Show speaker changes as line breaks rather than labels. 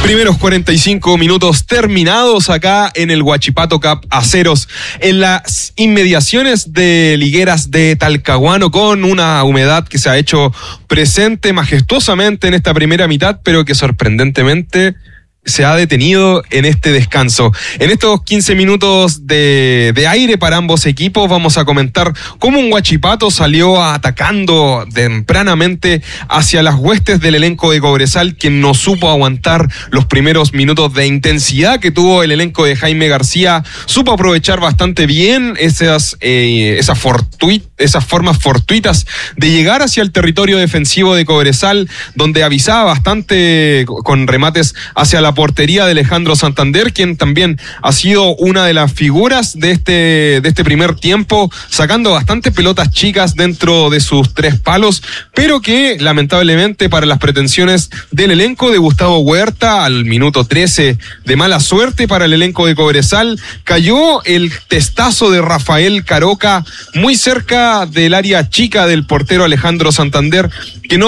Primeros 45 minutos terminados acá en el Huachipato Cup a ceros, en las inmediaciones de Ligueras de Talcahuano, con una humedad que se ha hecho presente majestuosamente en esta primera mitad, pero que sorprendentemente se ha detenido en este descanso. En estos 15 minutos de aire para ambos equipos vamos a comentar cómo un Huachipato salió atacando tempranamente hacia las huestes del elenco de Cobresal, quien no supo aguantar los primeros minutos de intensidad que tuvo el elenco de Jaime García. Supo aprovechar bastante bien esas formas fortuitas de llegar hacia el territorio defensivo de Cobresal, donde avisaba bastante con remates hacia la portería de Alejandro Santander, quien también ha sido una de las figuras de este primer tiempo, sacando bastantes pelotas chicas dentro de sus tres palos, pero que lamentablemente para las pretensiones del elenco de Gustavo Huerta, al minuto 13 de mala suerte para el elenco de Cobresal, cayó el testazo de Rafael Caroca muy cerca del área chica del portero Alejandro Santander, que no